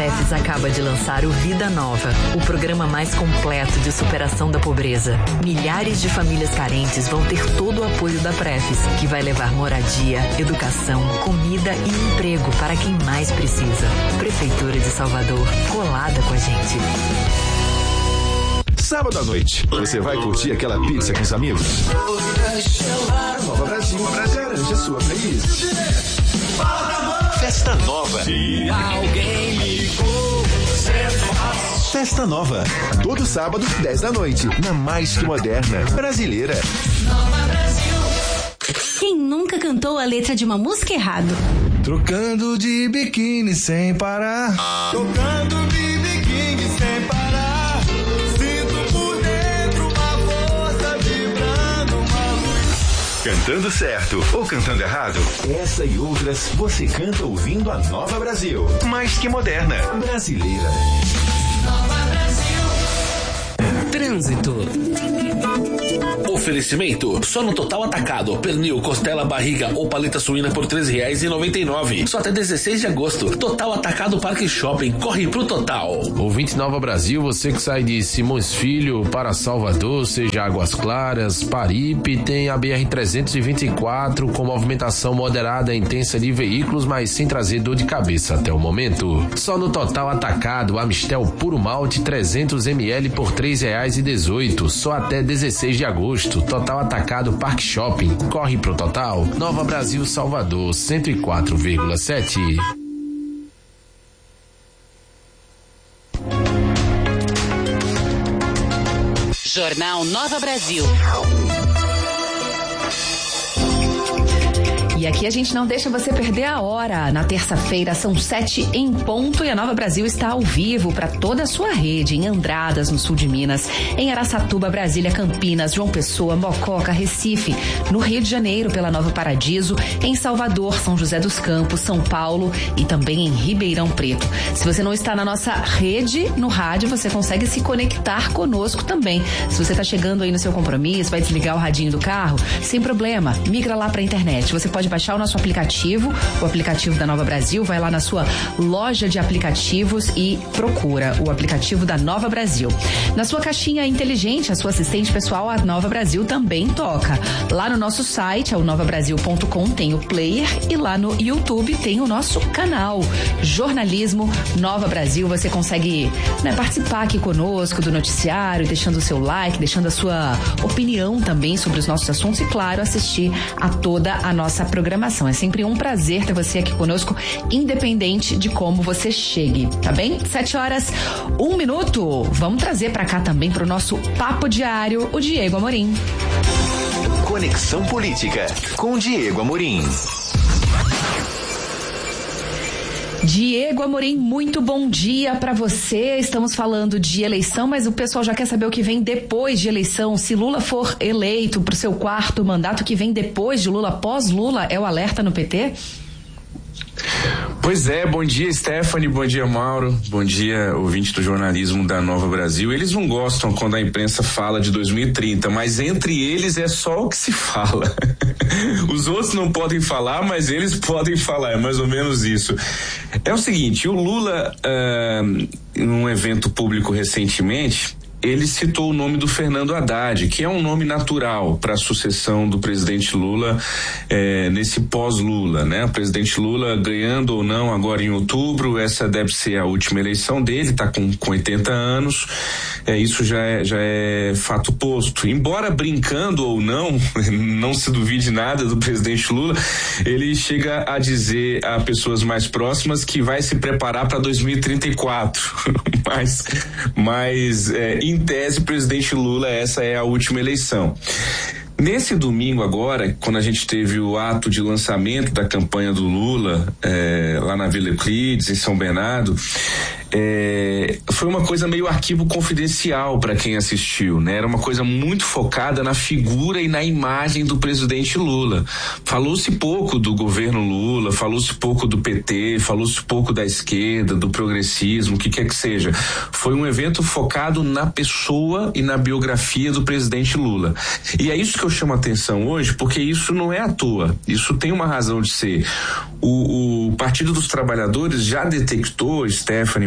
Prefis acaba de lançar o Vida Nova, o programa mais completo de superação da pobreza. Milhares de famílias carentes vão ter todo o apoio da Prefis, que vai levar moradia, educação, comida e emprego para quem mais precisa. Prefeitura de Salvador, colada com a gente. Sábado à noite, você vai curtir aquela pizza com os amigos? Nova Brasil, garante a sua playlist. Festa Nova. Se alguém ligou, Festa Nova. Todo sábado, 10 da noite, na mais que moderna brasileira. Nova Brasil. Quem nunca cantou a letra de uma música errado? Trocando de biquíni sem parar. Tocando de biquíni sem parar. Cantando certo ou cantando errado? Essa e outras você canta ouvindo a Nova Brasil. Mais que moderna, brasileira. Nova Brasil. Trânsito. Oferecimento, só no Total Atacado, pernil, costela, barriga ou paleta suína por R$3,99. Só até 16 de agosto. Total Atacado Parque Shopping, corre pro Total. Ouvinte Nova Brasil, você que sai de Simões Filho para Salvador, seja Águas Claras, Paripe, tem a BR-324 com movimentação moderada e intensa de veículos, mas sem trazer dor de cabeça até o momento. Só no Total Atacado, Amistel Puro Malte 300 ml por R$3,18, só até 16 de agosto. Total Atacado Parque Shopping, corre pro Total. Nova Brasil Salvador 104,7. Jornal Nova Brasil. E aqui a gente não deixa você perder a hora. Na terça-feira são 7 em ponto e a Nova Brasil está ao vivo para toda a sua rede, em Andradas, no sul de Minas, em Araçatuba, Brasília, Campinas, João Pessoa, Mococa, Recife, no Rio de Janeiro pela Nova Paradiso, em Salvador, São José dos Campos, São Paulo e também em Ribeirão Preto. Se você não está na nossa rede, no rádio, você consegue se conectar conosco também. Se você está chegando aí no seu compromisso, vai desligar o radinho do carro, sem problema, migra lá para a internet. Você pode baixar o nosso aplicativo, o aplicativo da Nova Brasil, vai lá na sua loja de aplicativos e procura o aplicativo da Nova Brasil. Na sua caixinha inteligente, a sua assistente pessoal, a Nova Brasil também toca. Lá no nosso site, é o novabrasil.com, tem o player e lá no YouTube tem o nosso canal Jornalismo Nova Brasil. Você consegue, participar aqui conosco do noticiário, deixando o seu like, deixando a sua opinião também sobre os nossos assuntos e, claro, assistir a toda a nossa programação. É sempre um prazer ter você aqui conosco, independente de como você chegue, tá bem? 7h01. Vamos trazer pra cá também pro nosso papo diário o Diego Amorim. Conexão Política com Diego Amorim. Diego Amorim, muito bom dia para você. Estamos falando de eleição, mas o pessoal já quer saber o que vem depois de eleição. Se Lula for eleito para o seu 4º mandato, o que vem depois de Lula, pós-Lula, é o alerta no PT? Pois é, bom dia Stephanie, bom dia Mauro, bom dia ouvinte do jornalismo da Nova Brasil. Eles não gostam quando a imprensa fala de 2030, mas entre eles é só o que se fala. Os outros não podem falar, mas eles podem falar, é mais ou menos isso. É o seguinte, o Lula, num evento público recentemente, ele citou o nome do Fernando Haddad, que é um nome natural para a sucessão do presidente Lula nesse pós-Lula, né? O presidente Lula ganhando ou não agora em outubro, essa deve ser a última eleição dele, está com 80 anos, isso já é fato posto. Embora brincando ou não, não se duvide nada do presidente Lula, ele chega a dizer a pessoas mais próximas que vai se preparar para 2034, mas em tese, presidente Lula, essa é a última eleição. Nesse domingo agora, quando a gente teve o ato de lançamento da campanha do Lula, lá na Vila Euclides, em São Bernardo, foi uma coisa meio arquivo confidencial para quem assistiu, né? Era uma coisa muito focada na figura e na imagem do presidente Lula. Falou-se pouco do governo Lula, falou-se pouco do PT, falou-se pouco da esquerda, do progressismo, o que quer que seja. Foi um evento focado na pessoa e na biografia do presidente Lula. E é isso que eu chamo a atenção hoje, porque isso não é à toa, isso tem uma razão de ser. O Partido dos Trabalhadores já detectou, Stephanie,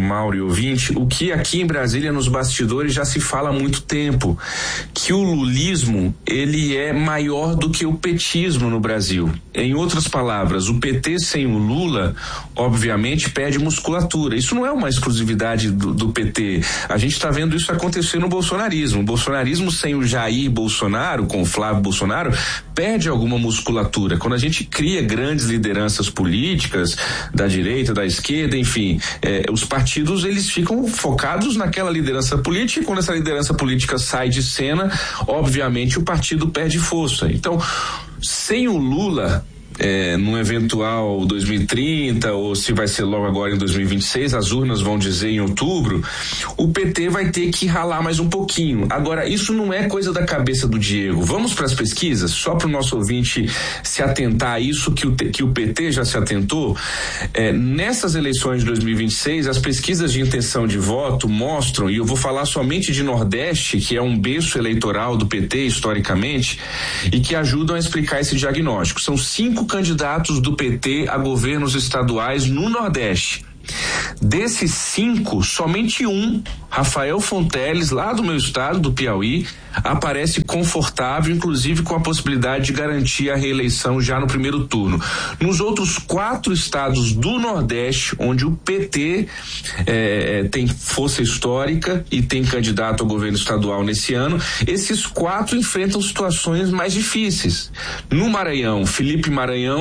Mauro e ouvinte, o que aqui em Brasília, nos bastidores, já se fala há muito tempo, que o lulismo, ele é maior do que o petismo no Brasil. Em outras palavras, o PT sem o Lula, obviamente, perde musculatura. Isso não é uma exclusividade do PT. A gente está vendo isso acontecer no bolsonarismo. O bolsonarismo sem o Jair Bolsonaro, com o Flávio Bolsonaro, perde alguma musculatura. Quando a gente cria grandes lideranças políticas, da direita, da esquerda, enfim, os partidos, eles ficam focados naquela liderança política, e quando essa liderança política sai de cena, obviamente o partido perde força. Então, sem o Lula, num eventual 2030, ou se vai ser logo agora em 2026, as urnas vão dizer em outubro, o PT vai ter que ralar mais um pouquinho. Agora, isso não é coisa da cabeça do Diego. Vamos para as pesquisas, só para o nosso ouvinte se atentar a isso que o PT já se atentou. Nessas eleições de 2026, as pesquisas de intenção de voto mostram, e eu vou falar somente de Nordeste, que é um berço eleitoral do PT historicamente, e que ajudam a explicar esse diagnóstico. São 5 candidatos do PT a governos estaduais no Nordeste. Desses 5, somente um, Rafael Fonteles, lá do meu estado, do Piauí, aparece confortável, inclusive com a possibilidade de garantir a reeleição já no primeiro turno. Nos outros 4 estados do Nordeste, onde o PT tem força histórica e tem candidato ao governo estadual nesse ano, esses 4 enfrentam situações mais difíceis. No Maranhão, Felipe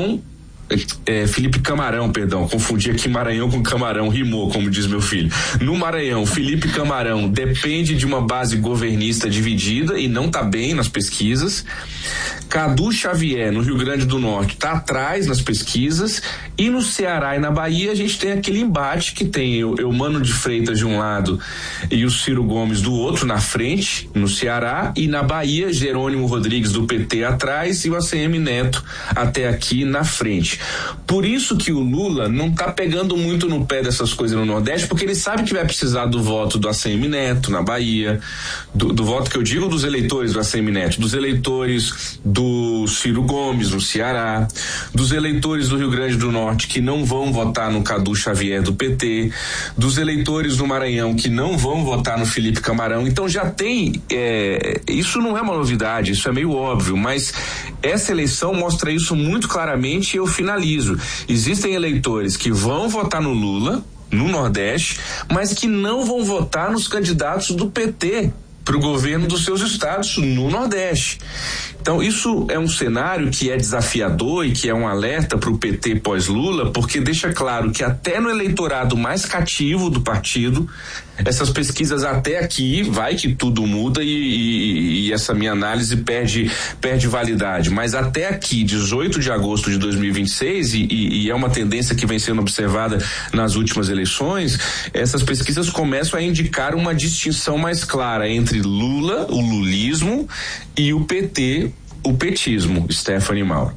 Camarão, perdão, confundi aqui Maranhão com Camarão, rimou, como diz meu filho. No Maranhão, Felipe Camarão depende de uma base governista dividida e não está bem nas pesquisas. Cadu Xavier, no Rio Grande do Norte, está atrás nas pesquisas, e no Ceará e na Bahia a gente tem aquele embate que tem Eumano de Freitas de um lado e o Ciro Gomes do outro na frente, no Ceará, e na Bahia, Jerônimo Rodrigues do PT atrás e o ACM Neto até aqui na frente. Por isso que o Lula não tá pegando muito no pé dessas coisas no Nordeste, porque ele sabe que vai precisar do voto do ACM Neto na Bahia, do voto que eu digo dos eleitores do ACM Neto, dos eleitores do Ciro Gomes no Ceará, dos eleitores do Rio Grande do Norte que não vão votar no Cadu Xavier do PT, dos eleitores do Maranhão que não vão votar no Felipe Camarão. Então já tem, isso não é uma novidade, isso é meio óbvio, mas essa eleição mostra isso muito claramente, e eu finalizo. Existem eleitores que vão votar no Lula, no Nordeste, mas que não vão votar nos candidatos do PT para o governo dos seus estados no Nordeste. Então, isso é um cenário que é desafiador e que é um alerta para o PT pós-Lula, porque deixa claro que até no eleitorado mais cativo do partido, essas pesquisas até aqui, vai que tudo muda e essa minha análise perde validade, mas até aqui, 18 de agosto de 2026, e é uma tendência que vem sendo observada nas últimas eleições, essas pesquisas começam a indicar uma distinção mais clara entre Lula, o lulismo, e o PT, o petismo. Stephanie Mauro.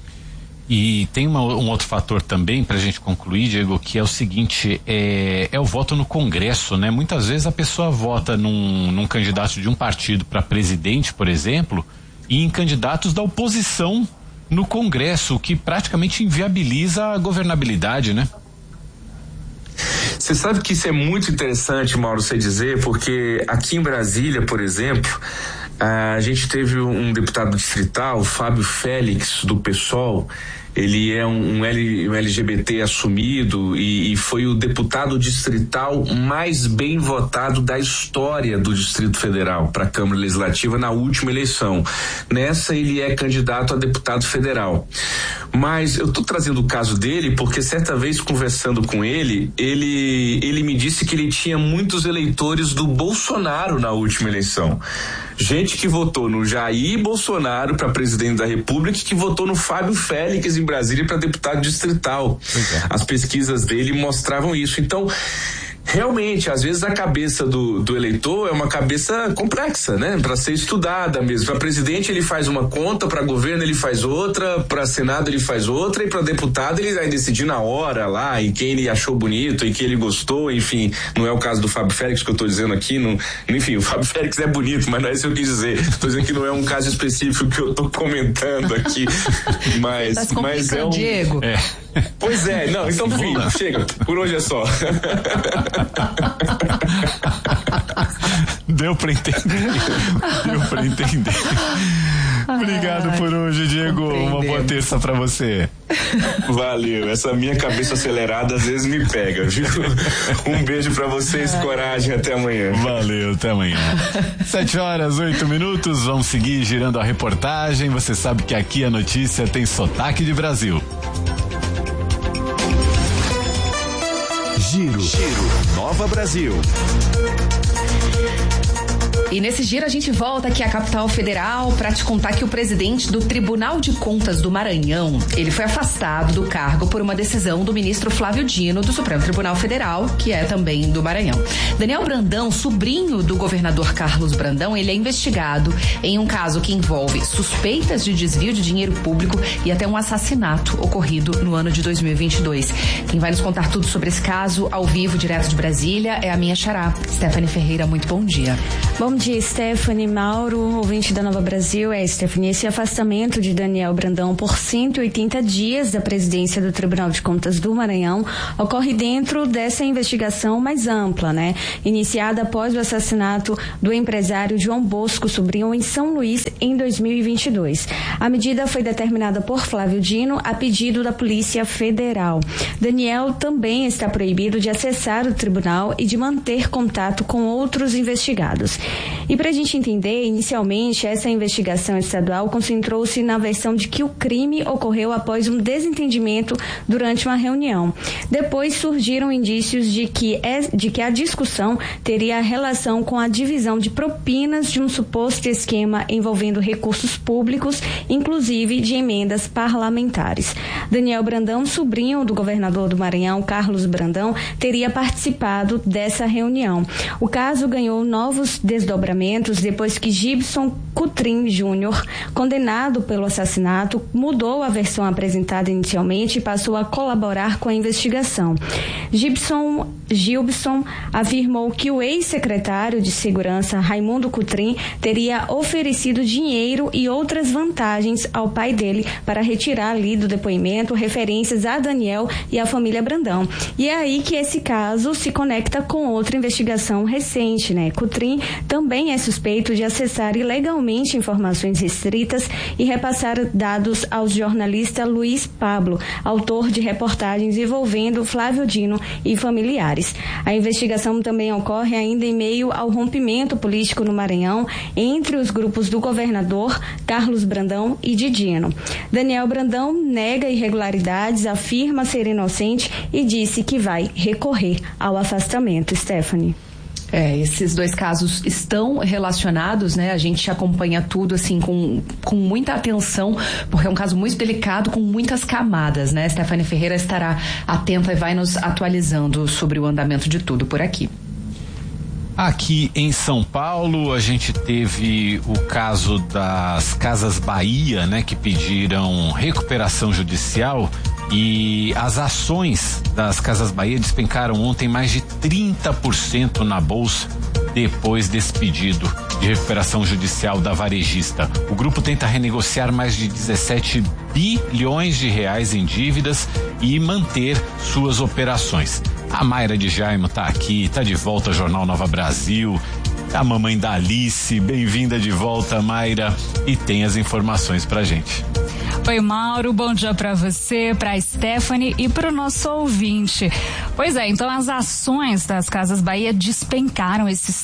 E tem um outro fator também pra gente concluir, Diego, que é o seguinte, é o voto no Congresso, né? Muitas vezes a pessoa vota num candidato de um partido para presidente, por exemplo, e em candidatos da oposição no Congresso, o que praticamente inviabiliza a governabilidade, né? Você sabe que isso é muito interessante, Mauro, você dizer, porque aqui em Brasília, por exemplo, a gente teve um deputado distrital, Fábio Félix, do PSOL. Ele é um LGBT assumido e foi o deputado distrital mais bem votado da história do Distrito Federal para a Câmara Legislativa na última eleição. Nessa ele é candidato a deputado federal. Mas eu estou trazendo o caso dele porque certa vez conversando com ele me disse que ele tinha muitos eleitores do Bolsonaro na última eleição. Gente que votou no Jair Bolsonaro para presidente da República e que votou no Fábio Félix em Brasília para deputado distrital. As pesquisas dele mostravam isso. Então, realmente, às vezes a cabeça do eleitor é uma cabeça complexa, né? Para ser estudada mesmo. Para presidente ele faz uma conta, para governo ele faz outra, para Senado ele faz outra, e para deputado ele vai decidir na hora lá, em quem ele achou bonito, em quem ele gostou, enfim. Não é o caso do Fábio Félix que eu estou dizendo aqui, enfim, o Fábio Félix é bonito, mas não é isso que eu quis dizer. Estou dizendo que não é um caso específico que eu estou comentando aqui, mas é um... Diego. Pois é, não, então chega, por hoje é só. Deu pra entender. Obrigado por hoje, Diego. Uma boa terça pra você. Valeu, essa minha cabeça acelerada às vezes me pega, viu? Um beijo pra vocês, coragem, até amanhã. Valeu, até amanhã. 7:08, vamos seguir girando a reportagem. Você sabe que aqui a notícia tem sotaque de Brasil. Giro Nova Brasil. E nesse giro a gente volta aqui à capital federal para te contar que o presidente do Tribunal de Contas do Maranhão, ele foi afastado do cargo por uma decisão do ministro Flávio Dino do Supremo Tribunal Federal, que é também do Maranhão. Daniel Brandão, sobrinho do governador Carlos Brandão, ele é investigado em um caso que envolve suspeitas de desvio de dinheiro público e até um assassinato ocorrido no ano de 2022. Quem vai nos contar tudo sobre esse caso ao vivo, direto de Brasília, é a minha xará, Stephanie Ferreira. Muito bom dia. Bom dia, Stephanie, Mauro, ouvinte da Nova Brasil. Stephanie, esse afastamento de Daniel Brandão por 180 dias da presidência do Tribunal de Contas do Maranhão ocorre dentro dessa investigação mais ampla, né? Iniciada após o assassinato do empresário João Bosco Sobrinho em São Luís em 2022. A medida foi determinada por Flávio Dino a pedido da Polícia Federal. Daniel também está proibido de acessar o tribunal e de manter contato com outros investigados. E para a gente entender, inicialmente, essa investigação estadual concentrou-se na versão de que o crime ocorreu após um desentendimento durante uma reunião. Depois surgiram indícios de que a discussão teria relação com a divisão de propinas de um suposto esquema envolvendo recursos públicos, inclusive de emendas parlamentares. Daniel Brandão, sobrinho do governador do Maranhão, Carlos Brandão, teria participado dessa reunião. O caso ganhou novos desdobramentos depois que Gibson Cutrim Júnior, condenado pelo assassinato, mudou a versão apresentada inicialmente e passou a colaborar com a investigação. Gilson afirmou que o ex-secretário de Segurança, Raimundo Cutrim, teria oferecido dinheiro e outras vantagens ao pai dele para retirar ali do depoimento referências a Daniel e à família Brandão. E é aí que esse caso se conecta com outra investigação recente, né? Cutrim também é suspeito de acessar ilegalmente informações restritas e repassar dados ao jornalista Luiz Pablo, autor de reportagens envolvendo Flávio Dino e familiares. A investigação também ocorre ainda em meio ao rompimento político no Maranhão entre os grupos do governador Carlos Brandão e de Dino. Daniel Brandão nega irregularidades, afirma ser inocente e disse que vai recorrer ao afastamento. Stephanie. Esses dois casos estão relacionados, né? A gente acompanha tudo assim com muita atenção, porque é um caso muito delicado, com muitas camadas, né? Stephanie Ferreira estará atenta e vai nos atualizando sobre o andamento de tudo por aqui. Aqui em São Paulo, a gente teve o caso das Casas Bahia, né? Que pediram recuperação judicial. E as ações das Casas Bahia despencaram ontem mais de 30% na bolsa depois desse pedido de recuperação judicial da varejista. O grupo tenta renegociar mais de 17 bilhões de reais em dívidas e manter suas operações. A Mayra de Jaime tá aqui, tá de volta ao Jornal Nova Brasil. A mamãe da Alice, bem-vinda de volta, Mayra, e tem as informações pra gente. Oi, Mauro, bom dia pra você, pra Stephanie e pro nosso ouvinte. Pois é, então as ações das Casas Bahia despencaram esses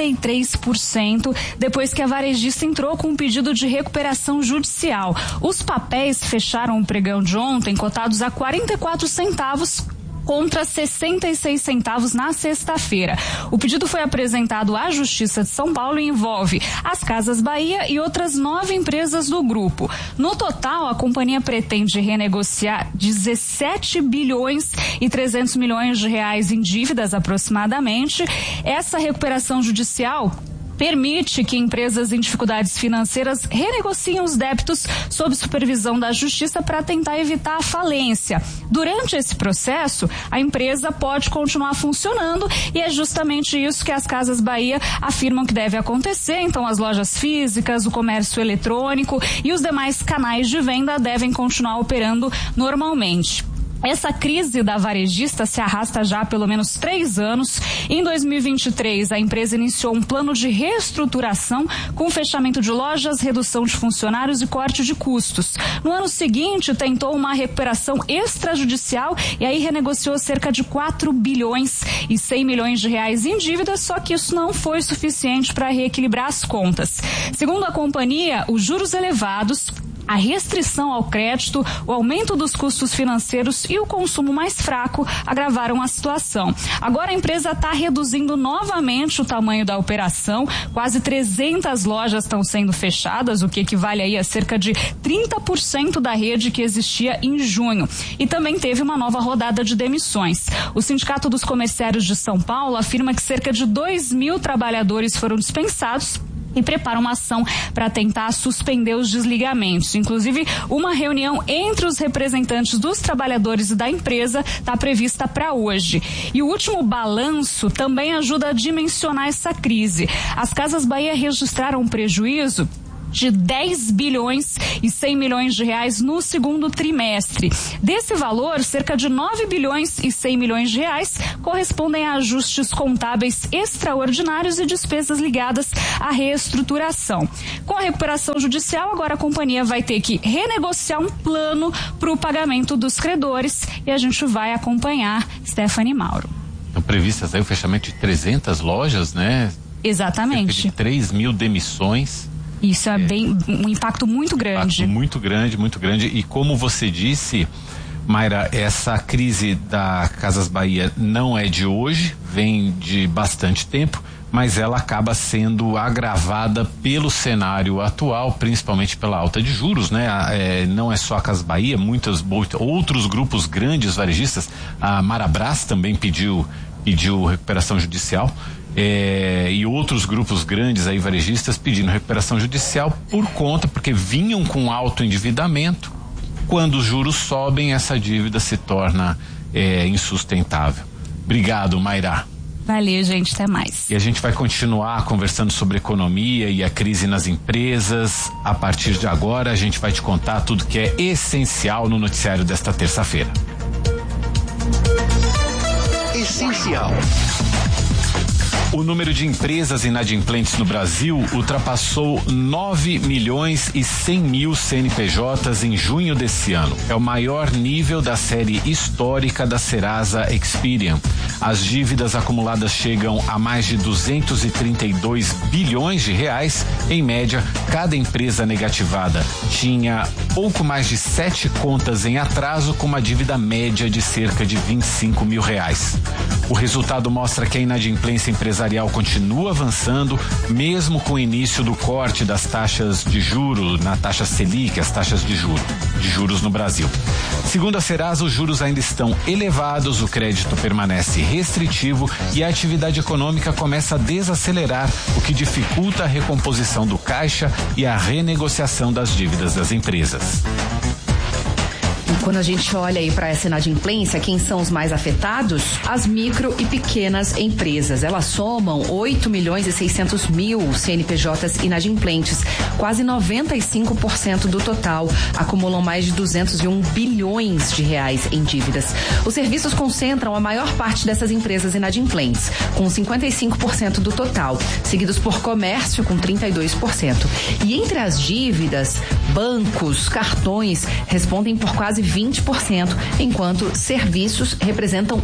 33% depois que a varejista entrou com um pedido de recuperação judicial. Os papéis fecharam o pregão de ontem cotados a 44 centavos contra 66 centavos na sexta-feira. O pedido foi apresentado à Justiça de São Paulo e envolve as Casas Bahia e outras 9 empresas do grupo. No total, a companhia pretende renegociar 17 bilhões e 300 milhões de reais em dívidas aproximadamente. Essa recuperação judicial permite que empresas em dificuldades financeiras renegociem os débitos sob supervisão da Justiça para tentar evitar a falência. Durante esse processo, a empresa pode continuar funcionando e é justamente isso que as Casas Bahia afirmam que deve acontecer. Então, as lojas físicas, o comércio eletrônico e os demais canais de venda devem continuar operando normalmente. Essa crise da varejista se arrasta já há pelo menos 3 anos. Em 2023, a empresa iniciou um plano de reestruturação com fechamento de lojas, redução de funcionários e corte de custos. No ano seguinte, tentou uma recuperação extrajudicial e aí renegociou cerca de 4 bilhões e 100 milhões de reais em dívidas, só que isso não foi suficiente para reequilibrar as contas. Segundo a companhia, os juros elevados, a restrição ao crédito, o aumento dos custos financeiros e o consumo mais fraco agravaram a situação. Agora a empresa está reduzindo novamente o tamanho da operação. Quase 300 lojas estão sendo fechadas, o que equivale aí a cerca de 30% da rede que existia em junho. E também teve uma nova rodada de demissões. O Sindicato dos Comerciários de São Paulo afirma que cerca de 2.000 trabalhadores foram dispensados e prepara uma ação para tentar suspender os desligamentos. Inclusive, uma reunião entre os representantes dos trabalhadores e da empresa está prevista para hoje. E o último balanço também ajuda a dimensionar essa crise. As Casas Bahia registraram um prejuízo de 10 bilhões e 100 milhões de reais no segundo trimestre. Desse valor, cerca de 9 bilhões e 100 milhões de reais correspondem a ajustes contábeis extraordinários e despesas ligadas à reestruturação. Com a recuperação judicial, agora a companhia vai ter que renegociar um plano para o pagamento dos credores e a gente vai acompanhar. Stephanie Mauro. Estão previstas aí o fechamento de 300 lojas, né? Exatamente. Cerca de 3 mil demissões. Isso é bem um impacto muito grande. Muito grande, muito grande. E como você disse, Mayra, essa crise da Casas Bahia não é de hoje, vem de bastante tempo, mas ela acaba sendo agravada pelo cenário atual, principalmente pela alta de juros, né? Não é só a Casas Bahia, outros grupos grandes varejistas, a Marabras também pediu recuperação judicial. E outros grupos grandes aí varejistas pedindo recuperação judicial porque vinham com alto endividamento. Quando os juros sobem, essa dívida se torna insustentável. Obrigado, Mayra. Valeu, gente, até mais. E a gente vai continuar conversando sobre economia e a crise nas empresas. A partir de agora, a gente vai te contar tudo que é essencial no noticiário desta terça-feira. Essencial. O número de empresas inadimplentes no Brasil ultrapassou 9 milhões e 100 mil CNPJs em junho desse ano. É o maior nível da série histórica da Serasa Experian. As dívidas acumuladas chegam a mais de 232 bilhões de reais. Em média, cada empresa negativada tinha pouco mais de 7 contas em atraso, com uma dívida média de cerca de 25 mil reais. O resultado mostra que a inadimplência empresarial continua avançando, mesmo com o início do corte das taxas de juros, na taxa Selic, as taxas de juros no Brasil. Segundo a Serasa, os juros ainda estão elevados, o crédito permanece restritivo e a atividade econômica começa a desacelerar, o que dificulta a recomposição do caixa e a renegociação das dívidas das empresas. Quando a gente olha aí para essa inadimplência, quem são os mais afetados? As micro e pequenas empresas. Elas somam 8 milhões e 600 mil CNPJs inadimplentes, quase 95% do total. Acumulam mais de 201 bilhões de reais em dívidas. Os serviços concentram a maior parte dessas empresas inadimplentes, com 55% do total, seguidos por comércio, com 32%. E entre as dívidas, bancos, cartões respondem por quase 20%, enquanto serviços representam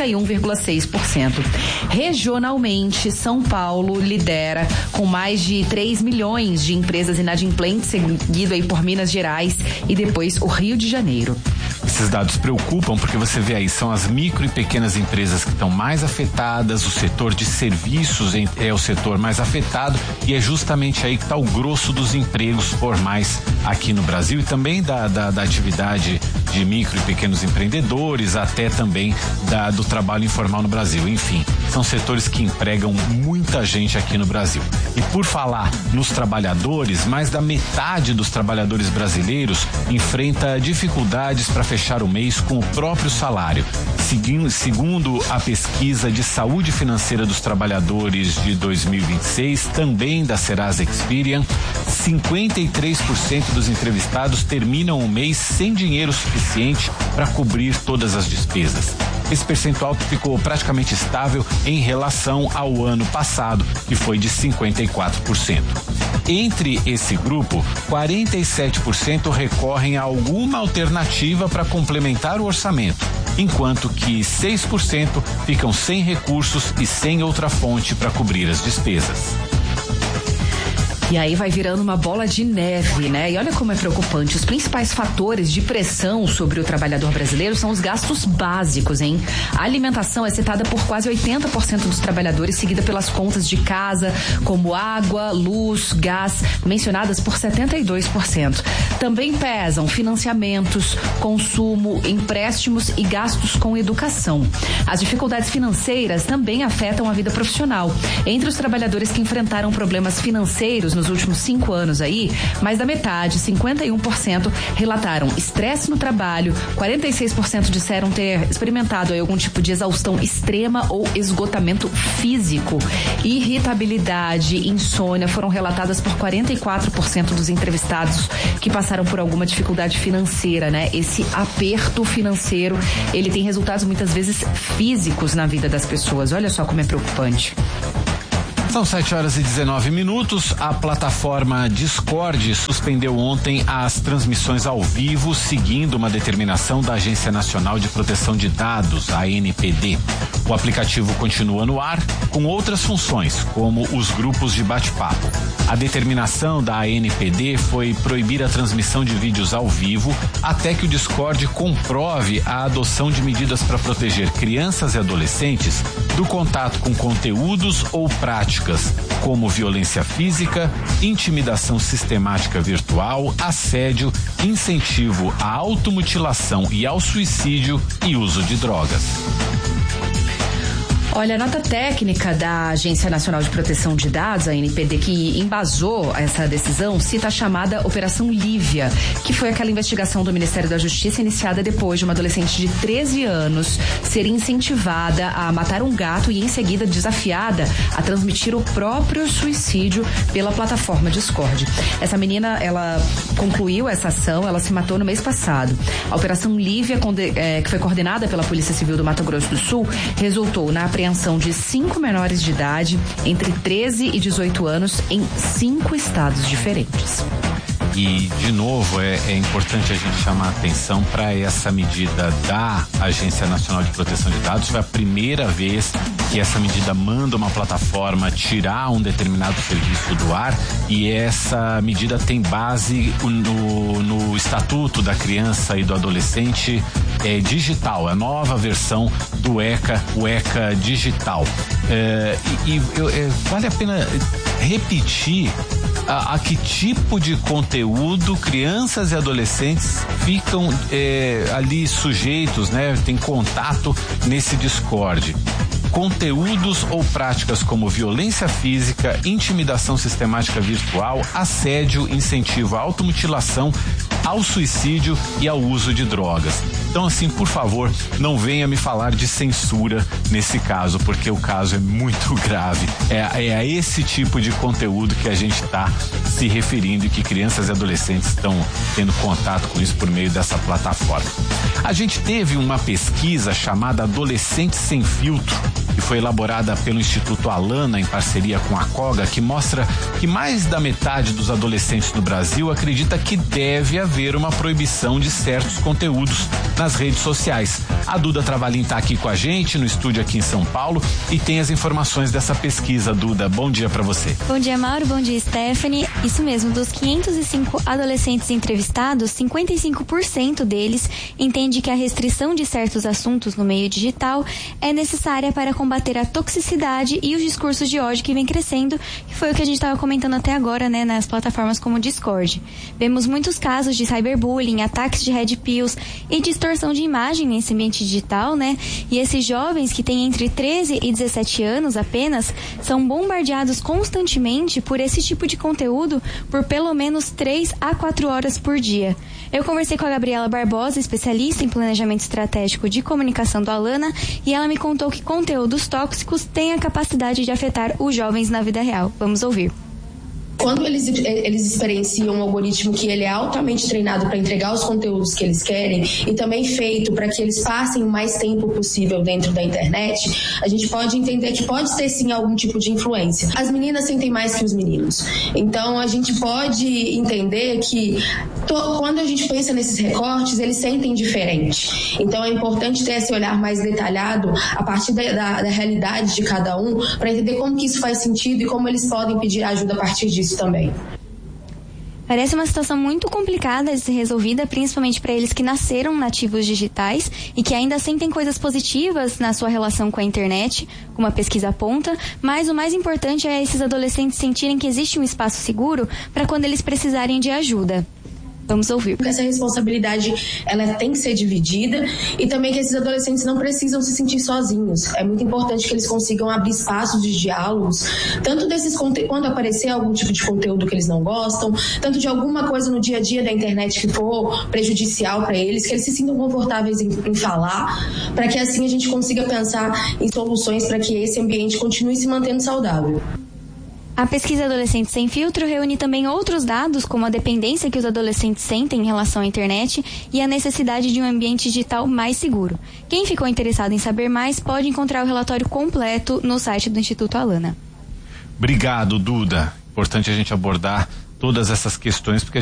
31,6%. Regionalmente, São Paulo lidera com mais de 3 milhões de empresas inadimplentes, seguido aí por Minas Gerais e depois o Rio de Janeiro. Esses dados preocupam porque você vê aí, são as micro e pequenas empresas que estão mais afetadas, o setor de serviços é o setor mais afetado e é justamente aí que está o grosso dos empregos formais aqui no Brasil e também da atividade de micro e pequenos empreendedores, até também do trabalho informal no Brasil. Enfim, são setores que empregam muita gente aqui no Brasil. E por falar nos trabalhadores, mais da metade dos trabalhadores brasileiros enfrenta dificuldades para fechar o mês com o próprio salário. Segundo a pesquisa de saúde financeira dos trabalhadores de 2026, também da Serasa Experian, 53% dos entrevistados terminam o mês sem dinheiro suficiente para cobrir todas as despesas. Esse percentual ficou praticamente estável em relação ao ano passado, que foi de 54%. Entre esse grupo, 47% recorrem a alguma alternativa para complementar o orçamento, enquanto que 6% ficam sem recursos e sem outra fonte para cobrir as despesas. E aí vai virando uma bola de neve, né? E olha como é preocupante. Os principais fatores de pressão sobre o trabalhador brasileiro são os gastos básicos, hein? A alimentação é citada por quase 80% dos trabalhadores, seguida pelas contas de casa, como água, luz, gás, mencionadas por 72%. Também pesam financiamentos, consumo, empréstimos e gastos com educação. As dificuldades financeiras também afetam a vida profissional. Entre os trabalhadores que enfrentaram problemas financeiros nos últimos 5 anos aí, mais da metade, 51%, relataram estresse no trabalho, 46% disseram ter experimentado aí algum tipo de exaustão extrema ou esgotamento físico. Irritabilidade, insônia foram relatadas por 44% dos entrevistados que passaram por alguma dificuldade financeira, né? Esse aperto financeiro, ele tem resultados muitas vezes físicos na vida das pessoas. Olha só como é preocupante. São 7h19. A plataforma Discord suspendeu ontem as transmissões ao vivo, seguindo uma determinação da Agência Nacional de Proteção de Dados, a ANPD. O aplicativo continua no ar, com outras funções, como os grupos de bate-papo. A determinação da ANPD foi proibir a transmissão de vídeos ao vivo até que o Discord comprove a adoção de medidas para proteger crianças e adolescentes do contato com conteúdos ou práticas como violência física, intimidação sistemática virtual, assédio, incentivo à automutilação e ao suicídio e uso de drogas. Olha, a nota técnica da Agência Nacional de Proteção de Dados, a ANPD, que embasou essa decisão, cita a chamada Operação Lívia, que foi aquela investigação do Ministério da Justiça iniciada depois de uma adolescente de 13 anos ser incentivada a matar um gato e em seguida desafiada a transmitir o próprio suicídio pela plataforma Discord. Essa menina, ela concluiu essa ação, ela se matou no mês passado. A Operação Lívia, que foi coordenada pela Polícia Civil do Mato Grosso do Sul, resultou na apreensão de 5 menores de idade entre 13 e 18 anos em 5 estados diferentes. E, de novo, é importante a gente chamar a atenção para essa medida da Agência Nacional de Proteção de Dados. Foi a primeira vez que essa medida manda uma plataforma tirar um determinado serviço do ar, e essa medida tem base no Estatuto da Criança e do Adolescente digital, a nova versão do ECA, o ECA digital. Vale a pena repetir a que tipo de conteúdo crianças e adolescentes ficam ali sujeitos, né? Tem contato nesse Discord. Conteúdos ou práticas como violência física, intimidação sistemática virtual, assédio, incentivo à automutilação, ao suicídio e ao uso de drogas. Então, assim, por favor, não venha me falar de censura nesse caso, porque o caso é muito grave. É a esse tipo de conteúdo que a gente está se referindo e que crianças e adolescentes estão tendo contato com isso por meio dessa plataforma. A gente teve uma pesquisa chamada Adolescentes Sem Filtro, que foi elaborada pelo Instituto Alana em parceria com a COGA, que mostra que mais da metade dos adolescentes no Brasil acredita que deve haver uma proibição de certos conteúdos nas redes sociais. A Duda Travalim está aqui com a gente no estúdio aqui em São Paulo e tem as informações dessa pesquisa. Duda, bom dia para você. Bom dia, Mauro, bom dia, Stephanie. Isso mesmo, dos 505 adolescentes entrevistados, 55% deles entende que a restrição de certos assuntos no meio digital é necessária para combater a toxicidade e os discursos de ódio que vem crescendo, que foi o que a gente estava comentando até agora, né, nas plataformas como o Discord. Vemos muitos casos de cyberbullying, ataques de red pills e distorção de imagem nesse ambiente digital, né? E esses jovens que têm entre 13 e 17 anos apenas são bombardeados constantemente por esse tipo de conteúdo por pelo menos 3 a 4 horas por dia. Eu conversei com a Gabriela Barbosa, especialista em planejamento estratégico de comunicação do Alana, e ela me contou que conteúdos tóxicos têm a capacidade de afetar os jovens na vida real. Vamos ouvir. Quando eles experienciam um algoritmo que ele é altamente treinado para entregar os conteúdos que eles querem e também feito para que eles passem o mais tempo possível dentro da internet, a gente pode entender que pode ter sim algum tipo de influência. As meninas sentem mais que os meninos. Então a gente pode entender que quando a gente pensa nesses recortes, eles sentem diferente. Então é importante ter esse olhar mais detalhado a partir da realidade de cada um para entender como que isso faz sentido e como eles podem pedir ajuda a partir disso também. Parece uma situação muito complicada de ser resolvida, principalmente para eles que nasceram nativos digitais e que ainda sentem coisas positivas na sua relação com a internet, como a pesquisa aponta, mas o mais importante é esses adolescentes sentirem que existe um espaço seguro para quando eles precisarem de ajuda. Vamos ouvir. Essa responsabilidade, ela tem que ser dividida e também que esses adolescentes não precisam se sentir sozinhos. É muito importante que eles consigam abrir espaços de diálogos, tanto desses quando aparecer algum tipo de conteúdo que eles não gostam, tanto de alguma coisa no dia a dia da internet que for prejudicial para eles, que eles se sintam confortáveis em falar, para que assim a gente consiga pensar em soluções para que esse ambiente continue se mantendo saudável. A pesquisa Adolescentes Sem Filtro reúne também outros dados, como a dependência que os adolescentes sentem em relação à internet e a necessidade de um ambiente digital mais seguro. Quem ficou interessado em saber mais pode encontrar o relatório completo no site do Instituto Alana. Obrigado, Duda. Importante a gente abordar todas essas questões, porque